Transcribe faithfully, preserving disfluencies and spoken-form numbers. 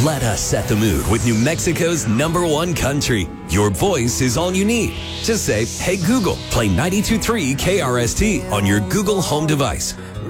Let us set the mood with New Mexico's number one country. Your voice is all you need. Just say, hey Google, play ninety-two point three K R S T on your Google Home device.